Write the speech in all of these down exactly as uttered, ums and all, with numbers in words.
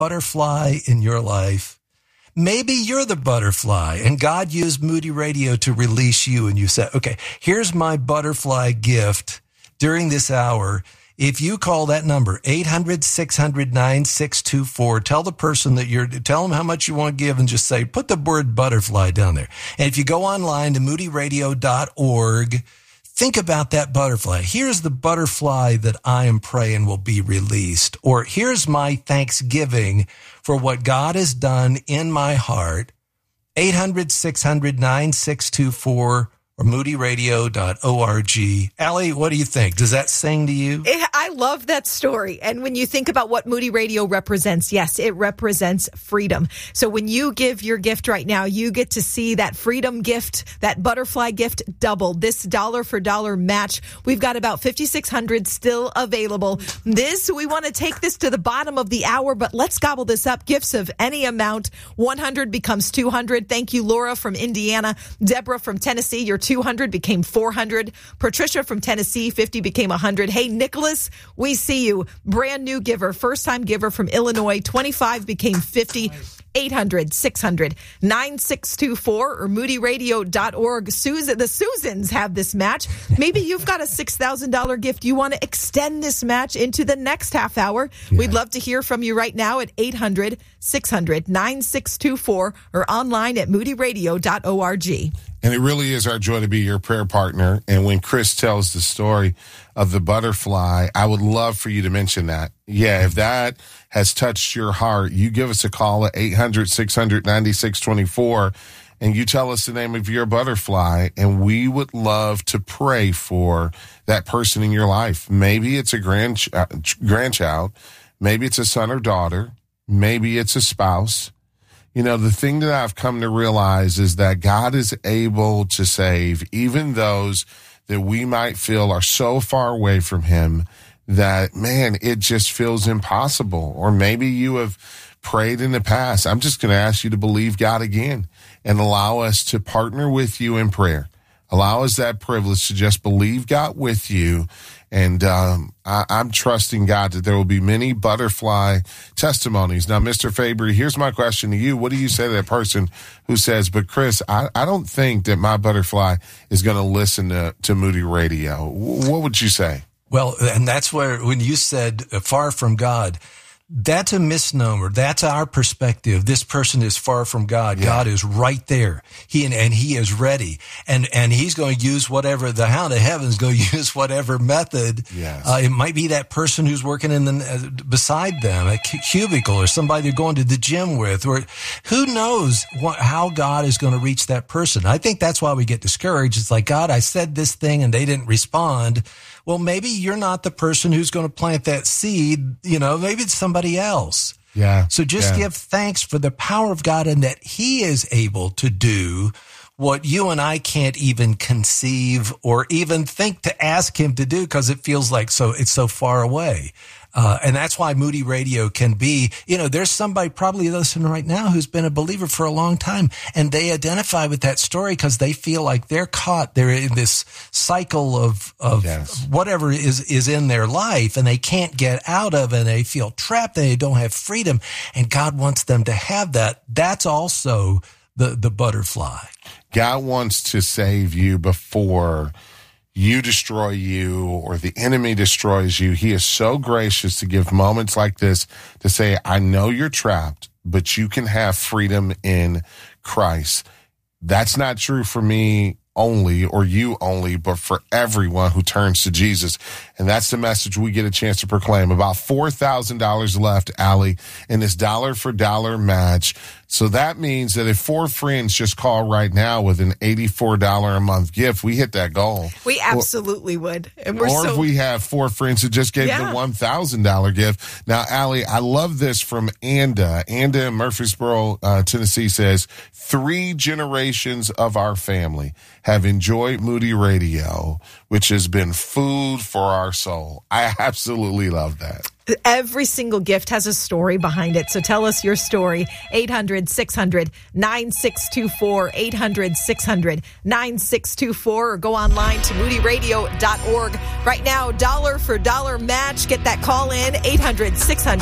butterfly in your life. Maybe you're the butterfly and God used Moody Radio to release you and you said, okay, here's my butterfly gift during this hour. If you call that number, eight hundred, six hundred, nine six two four, tell the person that you're, tell them how much you want to give and just say, put the word butterfly down there. And if you go online to moody radio dot org, think about that butterfly. Here's the butterfly that I am praying will be released. Or here's my thanksgiving for what God has done in my heart. eight hundred, six hundred, nine six two four or moody radio dot org. Allie, what do you think? Does that sing to you? It, I love that story. And when you think about what Moody Radio represents, yes, it represents freedom. So when you give your gift right now, you get to see that freedom gift, that butterfly gift double. This dollar for dollar match. We've got about fifty-six hundred still available. This, we want to take this to the bottom of the hour, but let's gobble this up. Gifts of any amount. one hundred becomes two hundred. Thank you, Laura from Indiana. Deborah from Tennessee, your two hundred became four hundred. Patricia from Tennessee, fifty became one hundred. Hey, Nicholas, we see you. Brand new giver, first time giver from Illinois, twenty-five became fifty. eight hundred, six hundred, nine six two four or moody radio dot org. Susan, the Susans have this match. Maybe you've got a six thousand dollars gift. You want to extend this match into the next half hour. Yeah. We'd love to hear from you right now at eight hundred, six hundred, nine six two four or online at moody radio dot org. And it really is our joy to be your prayer partner. And when Chris tells the story of the butterfly, I would love for you to mention that. Yeah, if that has touched your heart, you give us a call at eight hundred, six hundred, nine six two four and you tell us the name of your butterfly, and we would love to pray for that person in your life. Maybe it's a grand, uh, grandchild. Maybe it's a son or daughter. Maybe it's a spouse. You know, the thing that I've come to realize is that God is able to save even those that we might feel are so far away from him that, man, it just feels impossible. Or maybe you have prayed in the past. I'm just going to ask you to believe God again and allow us to partner with you in prayer. Allow us that privilege to just believe God with you. And um, I, I'm trusting God that there will be many butterfly testimonies. Now, Mister Faber, here's my question to you. What do you say to that person who says, but Chris, I, I don't think that my butterfly is going to listen to, to Moody Radio? What would you say? Well, and that's where, when you said uh, far from God, that's a misnomer. That's our perspective. This person is far from God. Yeah. God is right there. He and, and he is ready. And, and he's going to use whatever, the hound of heaven is going to use whatever method. Yes. Uh, it might be that person who's working in the, uh, beside them, a cubicle, or somebody they're going to the gym with, or who knows what, how God is going to reach that person. I think that's why we get discouraged. It's like, God, I said this thing and they didn't respond. Well, maybe you're not the person who's going to plant that seed. You know, maybe it's somebody else. Yeah. So just yeah. give thanks for the power of God and that he is able to do what you and I can't even conceive or even think to ask him to do, because it feels like so it's so far away. Uh, and that's why Moody Radio can be, you know, there's somebody probably listening right now who's been a believer for a long time, and they identify with that story because they feel like they're caught. They're in this cycle of, of yes. whatever is, is in their life, and they can't get out of it. And they feel trapped. They don't have freedom. And God wants them to have that. That's also the, the butterfly. God wants to save you before you destroy you or the enemy destroys you. He is so gracious to give moments like this to say, I know you're trapped, but you can have freedom in Christ. That's not true for me only or you only, but for everyone who turns to Jesus. And that's the message we get a chance to proclaim. About four thousand dollars left, Allie, in this dollar for dollar match. So that means that if four friends just call right now with an eighty-four dollars a month gift, we hit that goal. We absolutely or, would. And we're or so- if we have four friends who just gave yeah. the one thousand dollars gift. Now, Allie, I love this from Anda. Anda in Murfreesboro, uh, Tennessee says, three generations of our family have enjoyed Moody Radio, which has been food for our soul. I absolutely love that. Every single gift has a story behind it. So tell us your story. eight hundred, six hundred, nine six two four, eight hundred, six hundred, nine six two four, or go online to moody radio dot org. Right now, dollar for dollar match. Get that call in, eight hundred, six hundred,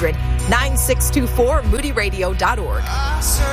nine six two four moody radio dot org.